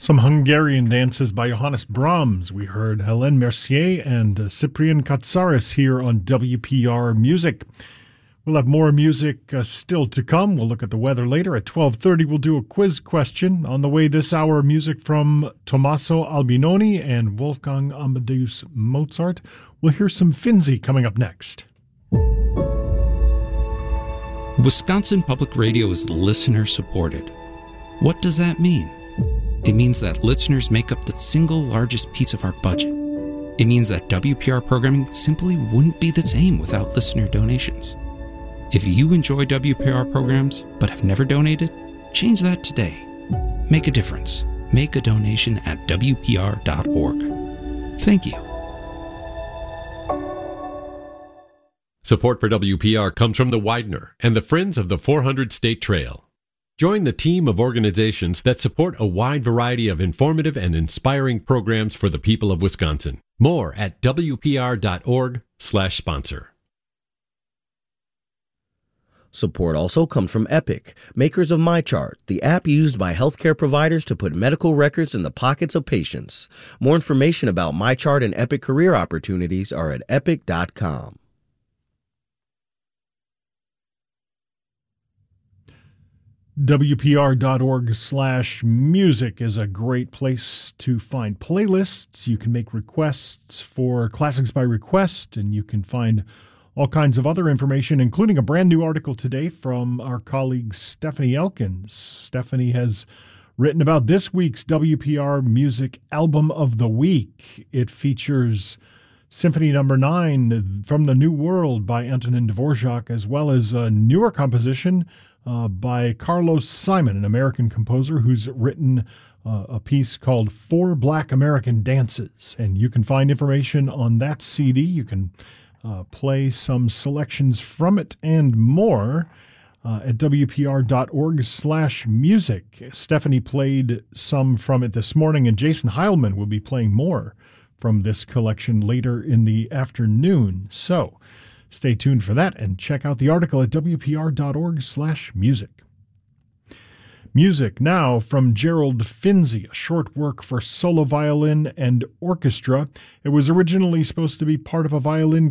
Some Hungarian dances by Johannes Brahms. We heard Hélène Mercier and Cyprian Katsaris here on WPR Music. We'll have more music still to come. We'll look at the weather later. At 12:30, we'll do a quiz question. On the way this hour, music from Tommaso Albinoni and Wolfgang Amadeus Mozart. We'll hear some Finzi coming up next. Wisconsin Public Radio is listener-supported. What does that mean? It means that listeners make up the single largest piece of our budget. It means that WPR programming simply wouldn't be the same without listener donations. If you enjoy WPR programs but have never donated, change that today. Make a difference. Make a donation at WPR.org. Thank you. Support for WPR comes from the Widener and the Friends of the 400 State Trail. Join the team of organizations that support a wide variety of informative and inspiring programs for the people of Wisconsin. More at WPR.org/sponsor. Support also comes from Epic, makers of MyChart, the app used by healthcare providers to put medical records in the pockets of patients. More information about MyChart and Epic career opportunities are at epic.com. WPR.org/music is a great place to find playlists. You can make requests for Classics by Request, and you can find all kinds of other information, including a brand new article today from our colleague Stephanie Elkins. Stephanie has written about this week's WPR Music Album of the Week. It features Symphony No. 9 from the New World by Antonin Dvorak, as well as a newer composition by Carlos Simon, an American composer who's written a piece called Four Black American Dances. And you can find information on that CD. You can play some selections from it and more at WPR.org/music. Stephanie played some from it this morning, and Jason Heilman will be playing more from this collection later in the afternoon. So stay tuned for that and check out the article at WPR.org/music. Music now from Gerald Finzi, a short work for solo violin and orchestra. It was originally supposed to be part of a violin